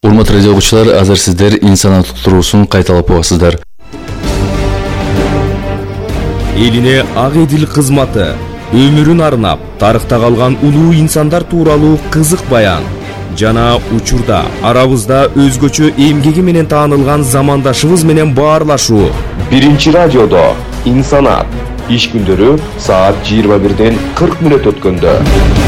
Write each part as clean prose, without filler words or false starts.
Урматтуу радио окуучулар, азыр сиздер инсанат туруусун кайталап угасыздар. Элине ак эдил кызматы, өмүрүн арнап, тарыхта калган улуу инсандар тууралуу кызык баян. Жана учурда арабызда өзгөчө эмгеги менен таанылган замандашыбыз менен баарлашуу. Биринчи радиодо инсанат. Иш күндөрү саат 21-ден 40 мүнөт өткөндө.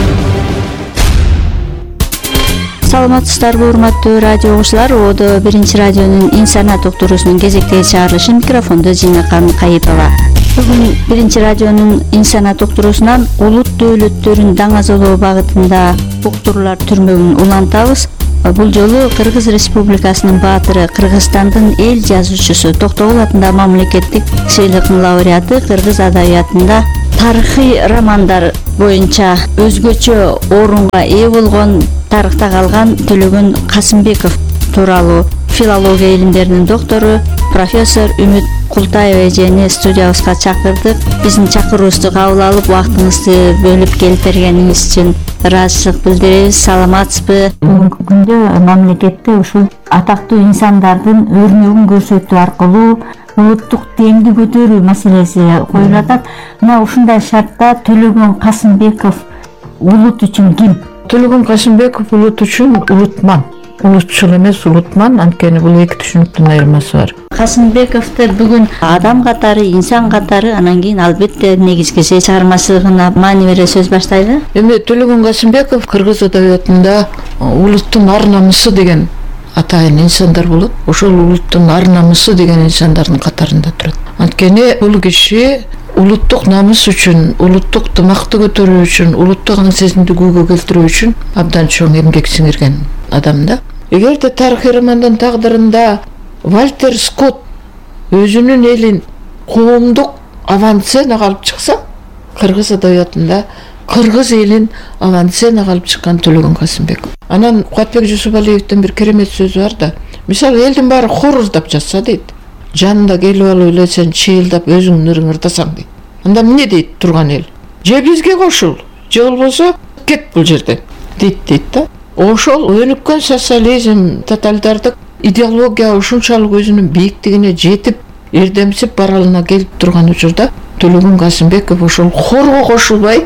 Саламатсыздарбы урматтуу радио окуучулар, Одо биринчи радионун инсанат уктуруусунун кезектеги чыгарылышы, микрофондо Зинакан Кайыпова. Бүгүн биринчи радионун инсанат уктуруусунан улут дөөлөттөрүн даңазалоо багытында уктуруулар түрмөгүн улантабыз. Бул жолу Кыргыз Республикасынын баатыры, Кыргызстандын эл жазуучусу, Токтогул атындагы мамлекеттик сыйлыктын лауреаты, кыргыз адабиятында тарыхый романдар боюнча өзгөчө орунга ээ болгон, тарыхта калган Төлөгөн Касымбеков тууралуу филология илимдеринин доктору профессор Үмүт Култаева эжени студиябызга чакырдык. Биздин чакыруубузду кабыл алып, убактыңызды бөлүп келип бергениңиз үчүн ыраазычылык билдиребиз. Саламатсызбы? Бүгүнкү күндө мамлекетте ушул атактуу инсандардын өрнөгүн көрсөтүү аркылуу улуттук теңди көтөрүү маселеси коюлуп атат. Мына ушундай шартта Төлөгөн Касымбеков улут үчүн ким? Төлөгөн Касымбеков улут үчүн улутман. Улутчул эмес, улутман. Анткени бул эки түшүнүктүн айырмасы бар. Касымбековду бүгүн адам катары, инсан катары, анан кийин албетте негизги чыгармачылыгына маани бере сөз баштайлы. Эми Төлөгөн Касымбеков кыргыз адабиятында улуттун ар намысы деген атайын инсандар болот. Ошол улуттун ар намысы деген инсандардын катарында турат. Анткени бул киши улуттук намыс үчүн, улуттук тымакты көтөрүү үчүн, улуттук аң сезимдүүлүгү келтирүү үчүн абдан чоң эмгек сиңирген адам да. Эгерде тарыхый романдын тагдырында Вальтер Скотт өзүнүн элин коомдук авансценага алып чыкса, кыргыз адабиятында кыргыз элин авансценага алып чыккан Төлөгөн Касымбеков. Анан Кубатбек Жусупалиевдин бир керемет сөзү бар да. Мисалы, элдин баары хор ырдап жатса дейт, жанында келип алып эле сен чыйылдап өзүңдүн ырыңды ырдасаң дейт. Анда эмне дейт турган эл? Же бизге кошул, же болбосо кет бул жерден дейт да. Ошол өнүккөн социализм, тоталитардык идеология ушунчалык өзүнүн бийиктигине жетип, эрдемсип баралына келип турган учурда Төлөгөн Касымбеков ошол хорго кошулбай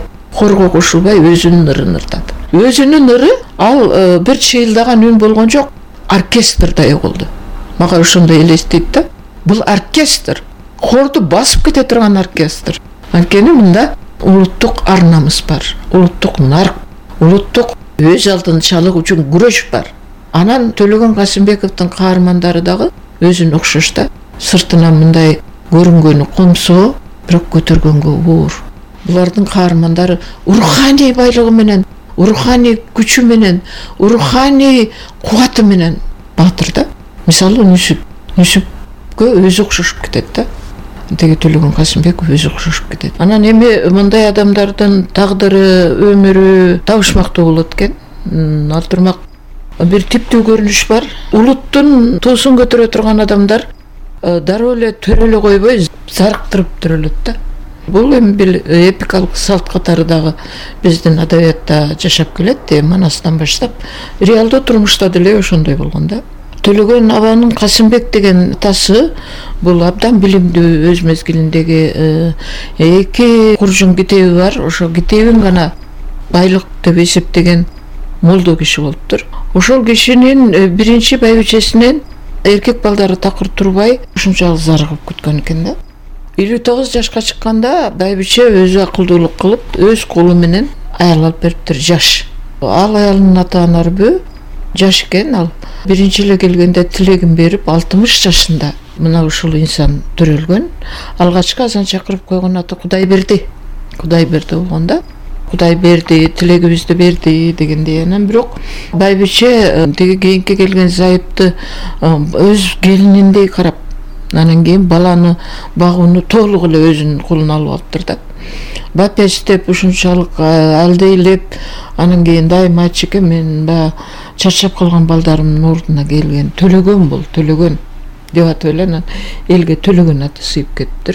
өзүнүн ырын ырдады. Өзүнүн ыры ал бир чыйылдаган үн болгон жок, оркестрдай угулду. Мага ошондой элестейт да. Бул оркестр, хорду басып кете турган оркестр. Анткени мында улуттук ар намыс бар, улуттук нарк, улуттук өз алдынчалык үчүн күрөш бар. Анан Төлөгөн Касымбековдун каармандары дагы өзүнө окшош да. Сыртынан мындай көрүнгөнү комсоо, бирок көтөргөнгө оор. Булардын каармандары руханий байлыгы менен, руханий күчү менен, руханий кубаты менен баатыр да. Мисалы, Нүсүпкө өзү окшошуп кетет да. Теги Төлөгөн Касымбеков өзү окшошуп кетет. Анан эми мындай адамдардын тагдыры, өмүрү табышмактуу болот экен. Ал турмак бир типтүү көрүнүш бар. Улуттун туусун көтөрө турган адамдар дароо эле төрөлө койбой, зарыктырып төрөлөт да. Бул эми бир эпикалык салт катары дагы биздин адабиятта жашап келет, манастан баштап. Реалдуу турмушта деле ошондой болгон да. Төлөгөн абанын Касымбек деген атасы бул абдан билимдүү, өз мезгилиндеги эки куржун китеби бар. Ошол китебин гана байлык деп эсептеген молдо киши болуптур. Ошол кишинин биринчи байбичесинен эркек балдары такыр турбай ушунчалык зарыгып күткөн экен да. 59 жашка чыкканда байбиче өзү акылдуулук кылып, өз колу менен аял алып бериптир, жаш. Ал аялдын ата-аналары жаш экен, ал биринчи эле келгенде тилегин берип 60 жашында мына ушул инсан төрөлгөн. Алгачкы азан чакырып койгон аты Кудайберди болгон да. Кудай берди, тилегибизди берди дегендей. Анан бирок байбиче тиги кийинки келген зайыпты өз келининдей карап, анан кийин баланы багууну толук эле өзүнүн колуна алып алыптыр да. Бапес деп ушунчалык алдейлеп, анан кийин дайыма айтчу экен, мен баягы чарчап калган балдарымдын ордуна келген Төлөгөн бул, Төлөгөн деп атып эле анан элге Төлөгөн аты сыйып кетиптир.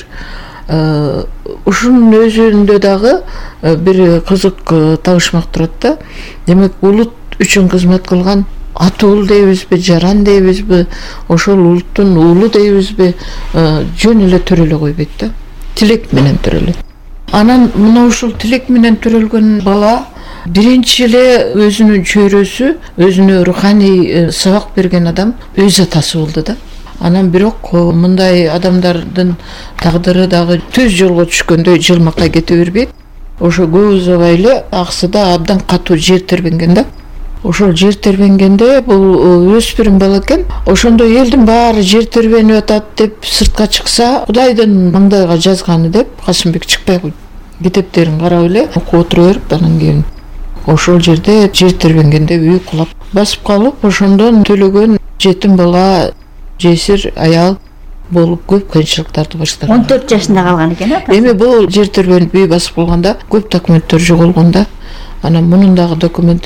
Ушунун өзүндө дагы бир кызык табышмак турат да. Демек улут үчүн кызмат кылган ат уул дейбизби, жаран дейбизби, ошол улуттун уулу дейбизби, жөн эле төрөлө койбойт да. Тилек менен төрөлөт. Анан мына ушул тилек менен төрөлгөн бала биринчи эле өзүнүн чөйрөсү, өзүнө руханий сабак берген адам өз атасы болду да. Анан бирок мындай адамдардын тагдыры дагы түз жолго түшкөндөй жылмакай кете бербейт. Ошо көп узабай эле аксыда абдан катуу жер тербенген да. Ошол жер тербенгенде бул өспүрүм бала экен. Ошондо элдин баары жер тербенип атат деп сыртка чыкса, Кудайдын маңдайга жазганы деп Касымбек чыкпай койду. Китептерин карап эле окуп отура берип, анан кийин ошол жерде жер тербенгенде үй кулап басып калып, ошондон төлөгөн жетим бала, жесир аял болуп көп кыйынчылыктарды баштаган. 14 жашында калган экен, а? Эми бул жер тербенип үй басып калганда көп документтер жоголгон да. Анан мунун дагы документ